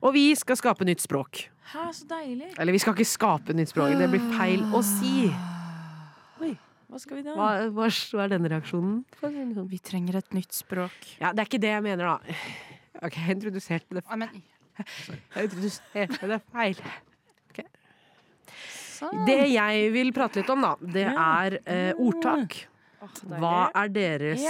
Og vi skal skape nytt språk. Hæ, så deilig. Eller vi skal ikke skape nytt språk, det blir feil å si. Oi, hva skal vi da? Hva er denne reaksjonen? Vi trenger et nytt språk. Ja, det er ikke det jeg mener da. Ok, jeg introduserte det feil. Okay. Det jeg vil prate litt om da, det er ordtak. Hva er deres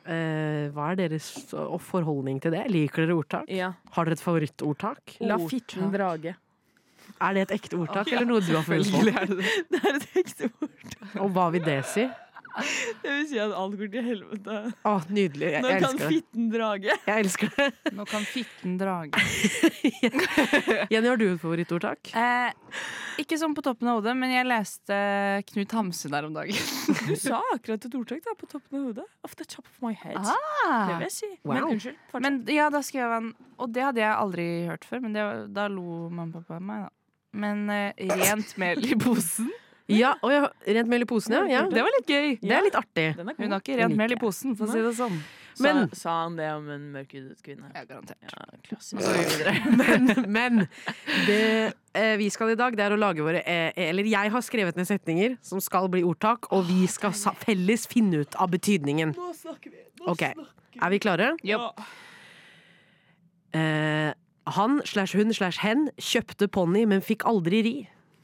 forholdning til det? Liker dere ordtak? Ja. Har dere et favorittordtak? La fitten drage. Er det et ekte ordtak, eller noe du har følt på? Det er et ekte ordtak. Og hva vil det si? Det vil si at alt går til helvete. Nydelig, jeg Nå elsker kan det. fitten drage. Jeg elsker det. Nå kan fitten drage. Jenny, har du et favorittordtak? Ikke sånn på toppen av hodet, men jeg leste Knut Hamsun der om dagen. Du sa akkurat et ordtak da, på toppen av hodet. Off the top of my head. Det vil jeg si. Wow. Men unnskyld, fortsett. Men ja, da skrev han, og det hadde jeg aldri hørt før, men da lo mamma og pappa av meg da. Men rent mel i posen. Ja, rent mel i posen, ja. Det var litt gøy. Det er litt artig. Hun har ikke rent mel i posen, for å si det sånn. Men, sa han det om en mørkhudet kvinne? Ja, garantert. Ja, klassisk. men det vi skal i dag, det er å lage våre eller jeg har skrevet ned setninger som skal bli ordtak, og vi skal felles finne ut av betydningen. Nå snakker vi. Ok, er vi klare? Ja. Han/hun/hen kjøpte ponni, men fikk aldri ri.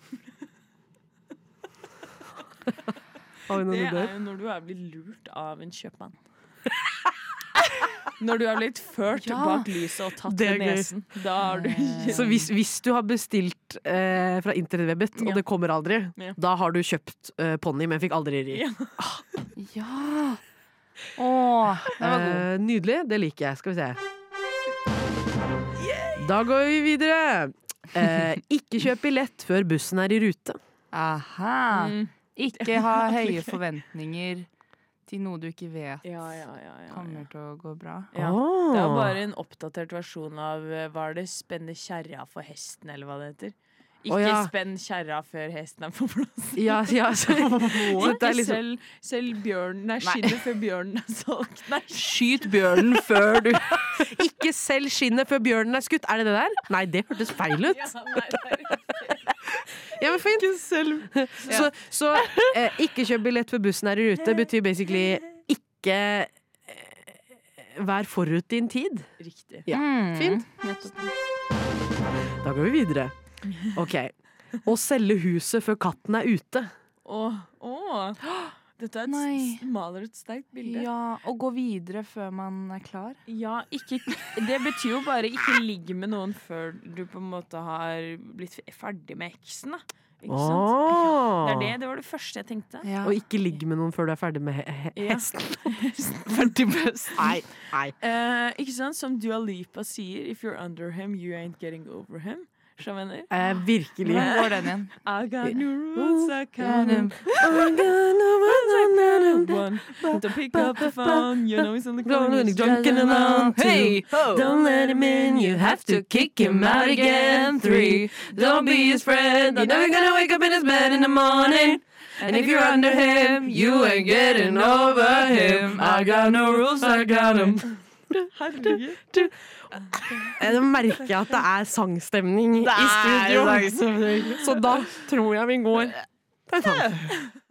Det er jo når du er blitt lurt av en kjøpmann. Når du er blitt ført bak lyset og tatt ved nesen. Da har du Så hvis du har bestilt fra internettwebbet, og det kommer aldri, da har du kjøpt ponni, men fikk aldri ri. Ja. Åh, det var god. Nydelig, det liker jeg. Skal vi se. Da går vi videre. Ikke kjøp billett før bussen er i rute. Aha. Ikke ha høye forventninger til noe du ikke vet kommer til å gå bra. Ja. Det er bare en oppdatert versjon av hva er det spenne kjerra for hesten, eller hva det heter. Ikke spenn kjerra før hesten er på plass. Ja, så det er liksom... Selv bjørnen er skinnet før bjørnen er solgt. Nei. Skyt bjørnen før du... Ikke selv skinnet før bjørnen er skutt. Er det det der? Nei, det hørtes feil ut. Ja, men fint. Så ikke kjøp billett før bussen er i rute betyr basically ikke vær forut din tid. Riktig. Ja, fint. Da går vi videre. Ok. Å selge huset før katten er ute. Dette er maler et sterkt bilde. Ja, å gå videre før man er klar. Ja, det betyr jo bare ikke ligge med noen før du på en måte har blitt ferdig med eksen, da. Ikke sant? Det var det første jeg tenkte. Ja. Og ikke ligge med noen før du er ferdig med hesten. Ferdig med hesten. Nei. Ikke sant? Som Dua Lipa sier, if you're under him, you ain't getting over him. Skjønner? Virkelig. Hvor går den igjen? I got new rules, I got them. To pick up the phone, you know he's on the corner, he's drunk and alone. Hey, ho! Don't let him in, you have to kick him out again. 3, don't be his friend, you're never gonna wake up in his bed in the morning. And if you're under him, you ain't getting over him. I got no rules, I got him. Herregud. Nå merker jeg at det er sangstemning i studio. Så da tror jeg vi går til